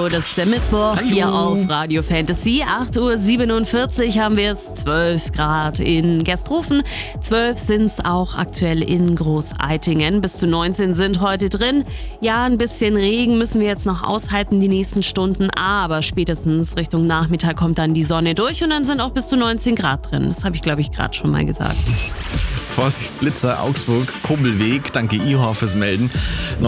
Hallo, das ist der Mittwoch hier auf Radio Fantasy. 8:47 Uhr haben wir es, 12 Grad in Gersthofen. 12 sind es auch aktuell in Großeitingen. Bis zu 19 sind heute drin. Ja, ein bisschen Regen müssen wir jetzt noch aushalten die nächsten Stunden, aber spätestens Richtung Nachmittag kommt dann die Sonne durch und dann sind auch bis zu 19 Grad drin. Das habe ich, glaube ich, gerade schon mal gesagt. Vorsicht, Blitzer, Augsburg, Kobelweg. Danke, IHA, fürs Melden.